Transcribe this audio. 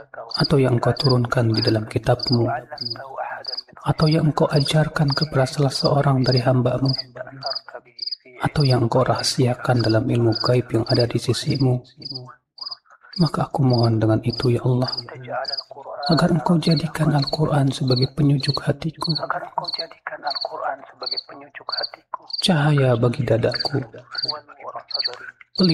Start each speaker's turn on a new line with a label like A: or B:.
A: atau yang Engkau turunkan di dalam kitab-Mu, atau yang Engkau ajarkan kepada salah seorang dari hamba-Mu, atau yang Engkau rahasiakan dalam ilmu gaib yang ada di sisi-Mu, maka aku mohon dengan itu ya Allah, agar Engkau jadikan Al-Quran sebagai penyejuk hatiku, cahaya bagi dadaku,